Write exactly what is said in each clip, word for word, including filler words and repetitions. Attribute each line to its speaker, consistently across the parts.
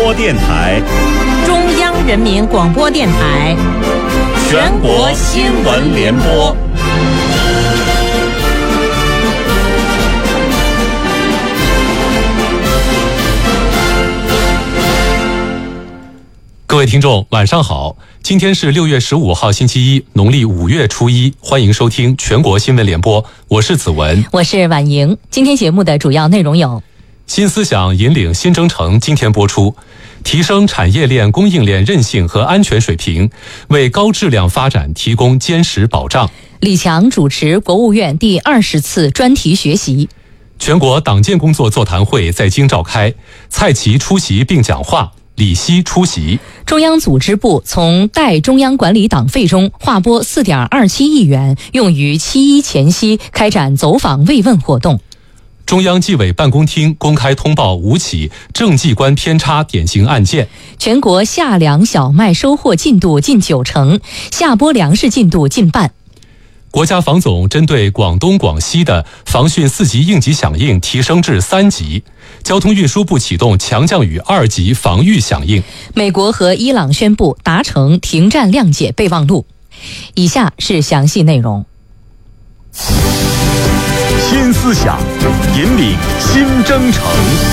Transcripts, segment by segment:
Speaker 1: 播电台，
Speaker 2: 中央人民广播电台，
Speaker 1: 全国新闻联播。
Speaker 3: 各位听众晚上好，今天是六月十五号星期一，农历五月初一，欢迎收听全国新闻联播，我是子文，
Speaker 2: 我是婉莹。今天节目的主要内容有：
Speaker 4: 新思想引领新征程今天播出，提升产业链供应链韧性和安全水平，为高质量发展提供坚实保障。
Speaker 2: 李强主持国务院第二十次专题学习。
Speaker 5: 全国党建工作座谈会在京召开，蔡奇出席并讲话，李希出席。
Speaker 2: 中央组织部从代中央管理党费中划拨 四点二七亿元，用于七一前夕开展走访慰问活动。
Speaker 5: 中央纪委办公厅公开通报五起政绩观偏差典型案件。
Speaker 2: 全国夏粮小麦收获进度近九成，下播粮食进度近半。
Speaker 5: 国家防总针对广东、广西的防汛四级应急响应提升至三级，交通运输部启动强降雨二级防御响应。
Speaker 2: 美国和伊朗宣布达成停战谅解备忘录。以下是详细内容。
Speaker 1: 新思想引领新征程。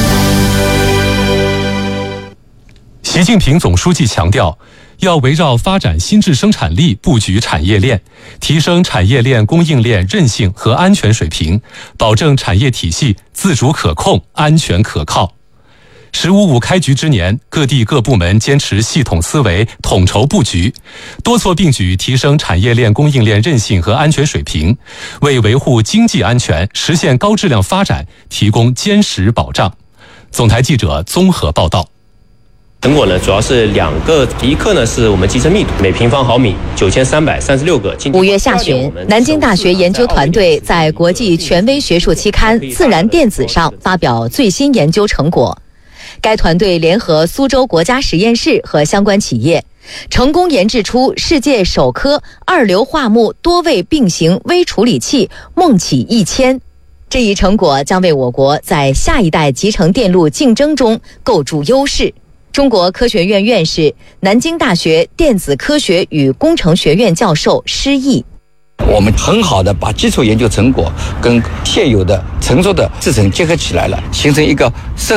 Speaker 5: 习近平总书记强调，要围绕发展新质生产力布局产业链，提升产业链供应链韧性和安全水平，保证产业体系自主可控、安全可靠。十五五开局之年，各地各部门坚持系统思维、统筹布局，多措并举提升产业链供应链韧性和安全水平，为维护经济安全、实现高质量发展提供坚实保障。总台记者综合报道。
Speaker 6: 成果呢，主要是两个，第一课呢是我们集成密度，每平方毫米九千三百三十六个。
Speaker 7: 五月下旬，南京大学研究团队在国际权威学术期刊《自然电子》上发表最新研究成果。该团队联合苏州国家实验室和相关企业，成功研制出世界首颗二硫化钼多位并行微处理器梦启一千。这一成果将为我国在下一代集成电路竞争中构筑优势。中国科学院院士、南京大学电子科学与工程学院教授施毅，
Speaker 8: 我们很好的把基础研究成果跟现有的成熟的制程结合起来了，形成一个